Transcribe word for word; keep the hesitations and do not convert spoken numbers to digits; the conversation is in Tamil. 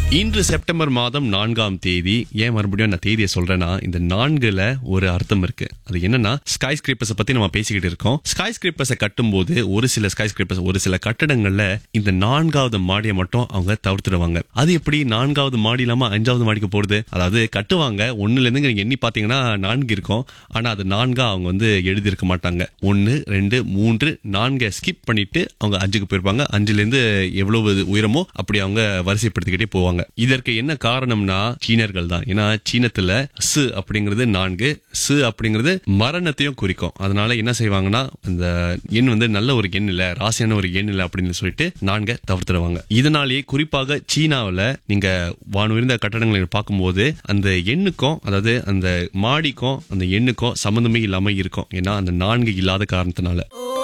இன்று செப்டம்பர் மாதம் நான்காம் தேதி. ஏன் மறுபடியும் நான் தேதியை சொல்றேன்னா, இந்த நான்குல ஒரு அர்த்தம் இருக்கு. அது என்னன்னா, ஸ்கை ஸ்கிரேப்பர்ஸ் பத்தி நம்ம பேசிக்கிட்டு இருக்கோம். ஸ்கை ஸ்கிரேப்பர்ஸை கட்டும் போது ஒரு சில ஸ்கை ஸ்கிரேப்பர்ஸ் ஒரு சில கட்டடங்கள்ல இந்த நான்காவது மாடியை மட்டும் அவங்க தவிர்த்துடுவாங்க. அது எப்படி நான்காவது மாடி இல்லாம அஞ்சாவது மாடிக்கு போறது? அதாவது கட்டுவாங்க, ஒண்ணுல இருந்து நீங்க எண்ணி பாத்தீங்கன்னா நான்கு இருக்கும். ஆனா அது நான்கா அவங்க வந்து எழுதியிருக்க மாட்டாங்க. ஒன்னு ரெண்டு மூன்று நான்கை ஸ்கிப் பண்ணிட்டு அவங்க அஞ்சுக்கு போயிருப்பாங்க. அஞ்சுல இருந்து எவ்வளவு உயரமோ அப்படி அவங்க வரிசைப்படுத்திக்கிட்டே போவாங்க. இதற்கு என்ன காரணம்னா சீனர்கள் தான். ஏன்னா சீனத்துல சு அப்படிங்கிறது நான்கு, சு அப்படிங்கிறது மரணத்தையும் குறிக்கும். அதனால என்ன செய்வாங்கன்னா, இந்த எண் வந்து நல்ல ஒரு எண் இல்ல, ராசியான ஒரு எண் இல்ல அப்படின்னு சொல்லிட்டு நான்கை தவிர்த்துடுவாங்க. இதனாலேயே குறிப்பாக சீனாவில் நீங்க வானுயர்ந்த கட்டடங்களை பார்க்கும்போது அந்த எண்ணுக்கும், அதாவது அந்த மாடிக்கும் அந்த எண்ணுக்கும் சம்பந்தமே இல்லாம இருக்கும். ஏன்னா அந்த நான்கு இல்லாத காரணத்தினால.